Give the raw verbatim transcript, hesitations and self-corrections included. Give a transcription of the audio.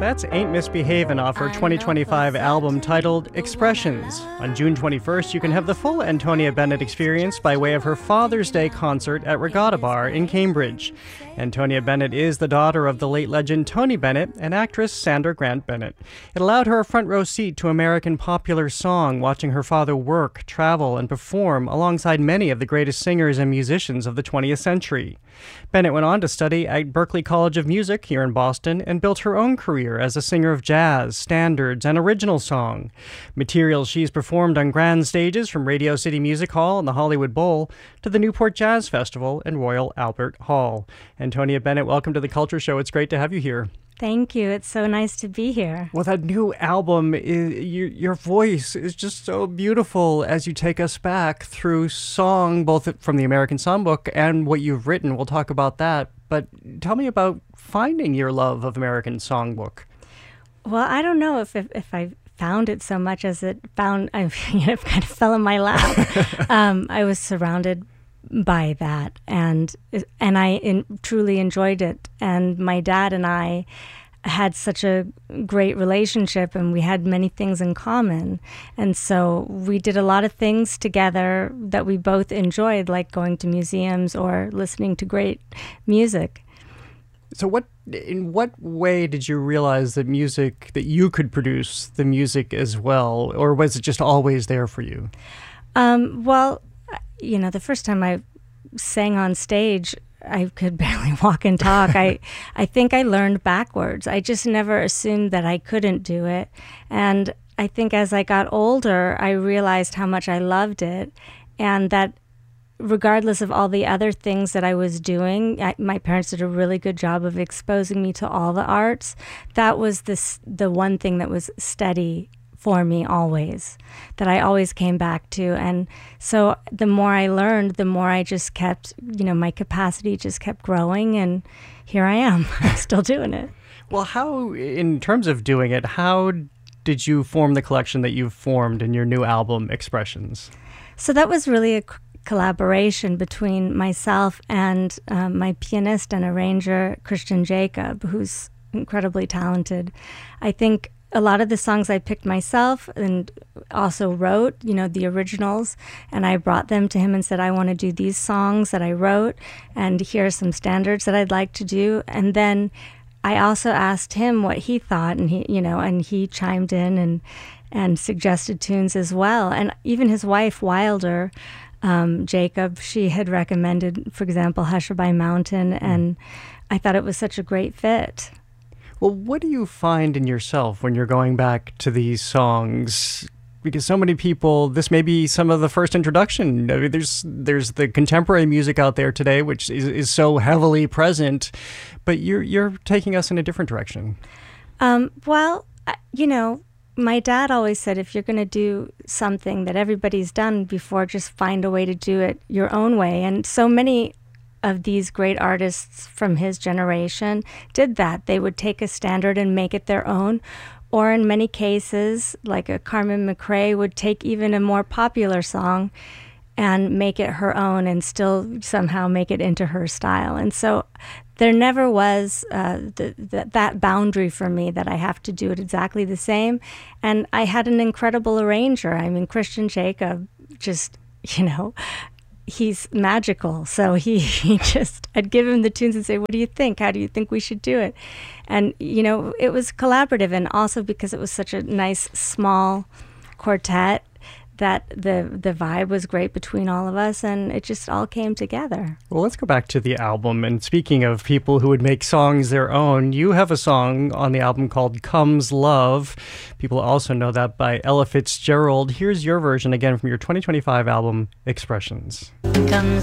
That's Ain't Misbehavin' off her twenty twenty-five album titled Expressions. On June twenty-first, you can have the full Antonia Bennett experience by way of her Father's Day concert at Regatta Bar in Cambridge. Antonia Bennett is the daughter of the late legend Tony Bennett and actress Sandra Grant Bennett. It allowed her a front row seat to American popular song, watching her father work, travel, and perform alongside many of the greatest singers and musicians of the twentieth century. Bennett went on to study at Berklee College of Music here in Boston and built her own career as a singer of jazz, standards, and original song. Materials she's performed on grand stages from Radio City Music Hall and the Hollywood Bowl to the Newport Jazz Festival and Royal Albert Hall. Antonia Bennett, welcome to The Culture Show. It's great to have you here. Thank you. It's so nice to be here. Well, that new album, is, your, your voice is just so beautiful as you take us back through song, both from the American Songbook and what you've written. We'll talk about that. But tell me about finding your love of American Songbook. Well, I don't know if if, if I found it so much as it found, I you know, it kind of fell in my lap. um, I was surrounded by that, and and I in, truly enjoyed it. And my dad and I had such a great relationship, and we had many things in common. And so we did a lot of things together that we both enjoyed, like going to museums or listening to great music. So what, in what way did you realize that music, that you could produce the music as well, or was it just always there for you? Um, well, you know, the first time I sang on stage, I could barely walk and talk. I, I think I learned backwards. I just never assumed that I couldn't do it. And I think as I got older, I realized how much I loved it, and that regardless of all the other things that I was doing, I, my parents did a really good job of exposing me to all the arts. That was this, the one thing that was steady for me always, that I always came back to. And so the more I learned, the more I just kept, you know, my capacity just kept growing, and here I am, still doing it. Well, how, in terms of doing it, how did you form the collection that you've formed in your new album, Expressions? So that was really a collaboration between myself and um, my pianist and arranger, Christian Jacob, who's incredibly talented. I think a lot of the songs I picked myself and also wrote, you know, the originals, and I brought them to him and said, I want to do these songs that I wrote, and here are some standards that I'd like to do. And then I also asked him what he thought, and he, you know, and he chimed in and and suggested tunes as well. And even his wife, Wilder, um, Jacob, she had recommended, for example, Hushabye Mountain, and I thought it was such a great fit. Well, what do you find in yourself when you're going back to these songs? Because so many people, this may be some of the first introduction. I mean, there's there's the contemporary music out there today, which is, is so heavily present, but you're you're taking us in a different direction. Um, well, you know, my dad always said, if you're going to do something that everybody's done before, just find a way to do it your own way. And so many of these great artists from his generation did that. They would take a standard and make it their own, or in many cases, like a Carmen McRae would take even a more popular song and make it her own and still somehow make it into her style. And so there never was uh, the, the, that boundary for me that I have to do it exactly the same. And I had an incredible arranger. I mean, Christian Jacob, just, you know, he's magical. So he, he just, I'd give him the tunes and say, what do you think? How do you think we should do it? And, you know, it was collaborative, and also because it was such a nice, small quartet, that the the vibe was great between all of us, and it just all came together. Well, let's go back to the album. And speaking of people who would make songs their own, you have a song on the album called Comes Love. People also know that by Ella Fitzgerald. Here's your version again from your twenty twenty-five album, Expressions. Comes